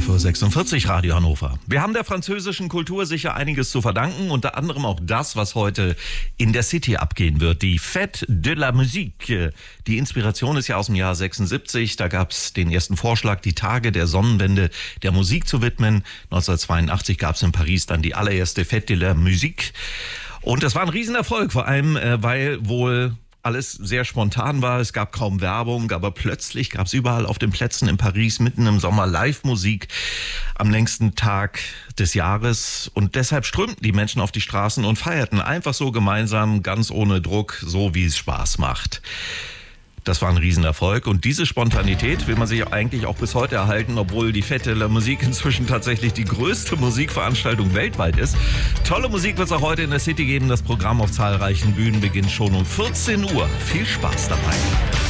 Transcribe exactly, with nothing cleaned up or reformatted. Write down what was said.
zwölf Uhr sechsundvierzig, Radio Hannover. Wir haben der französischen Kultur sicher einiges zu verdanken, unter anderem auch das, was heute in der City abgehen wird, die Fête de la Musique. Die Inspiration ist ja aus dem Jahr sechsundsiebzig, da gab es den ersten Vorschlag, die Tage der Sonnenwende der Musik zu widmen. neunzehnhundertzweiundachtzig gab es in Paris dann die allererste Fête de la Musique. Und das war ein Riesenerfolg, vor allem, äh, weil wohl alles sehr spontan war, es gab kaum Werbung, aber plötzlich gab es überall auf den Plätzen in Paris mitten im Sommer Live-Musik am längsten Tag des Jahres und deshalb strömten die Menschen auf die Straßen und feierten einfach so gemeinsam, ganz ohne Druck, so wie es Spaß macht. Das war ein Riesenerfolg und diese Spontanität will man sich eigentlich auch bis heute erhalten, obwohl die Fête de la Musique inzwischen tatsächlich die größte Musikveranstaltung weltweit ist. Tolle Musik wird es auch heute in der City geben. Das Programm auf zahlreichen Bühnen beginnt schon um vierzehn Uhr. Viel Spaß dabei.